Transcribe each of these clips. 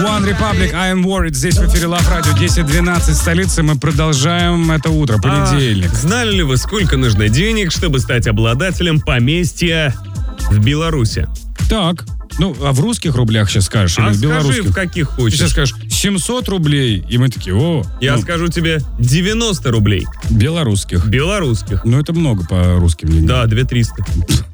One Republic, I am worried. Здесь в эфире Love Radio 10:12 столицы. Мы продолжаем это утро, понедельник. Знали ли вы, сколько нужно денег, чтобы стать обладателем поместья в Беларуси? Так, ну, а в русских рублях сейчас скажешь? Или в белорусских? Скажи, в каких Ты хочешь. сейчас скажешь 700 рублей, и мы такие, Я скажу тебе 90 рублей. Белорусских. Белорусских. Ну, это много по русским деньгам. Да, 2300.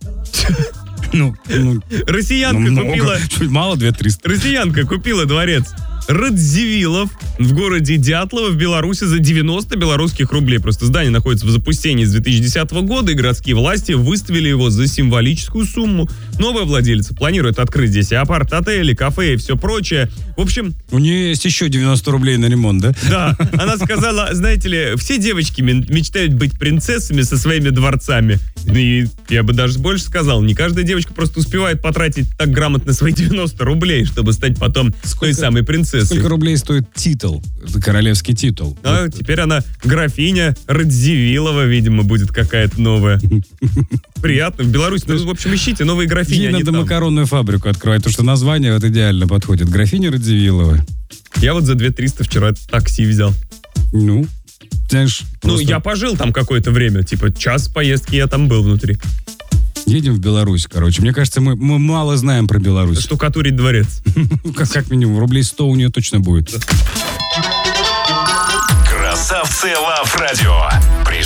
Россиянка купила... Чуть мало 2300. Россиянка купила дворец Радзивиллов в городе Дятлово в Беларуси за 90 белорусских рублей. Просто здание находится в запустении с 2010 года, и городские власти выставили его за символическую сумму. Новая владелица планирует открыть здесь и апарт-отели, кафе и все прочее. В общем... У нее есть еще 90 рублей на ремонт, да? Да, она сказала, знаете ли, все девочки мечтают быть принцессами со своими дворцами. И я бы даже больше сказал, не каждая девочка просто успевает потратить так грамотно свои 90 рублей, чтобы стать потом той самой принцессой. Сколько рублей стоит титул? Это королевский титул. А вот. Теперь она графиня Радзивиллова, видимо, будет какая-то новая. Приятно. В Беларуси, в общем, ищите новые графини. Ей надо макаронную фабрику открывать, потому что название вот идеально подходит. Графиня Радзивиллова. Я вот за 2300 вчера такси взял. Ну, знаешь, просто... я пожил там какое-то время. Типа час поездки я там был внутри. Едем в Беларусь, короче. Мне кажется, мы мало знаем про Беларусь. Штукатурить дворец. Как минимум, рублей 100 у нее точно будет. Красавцы Лав Радио.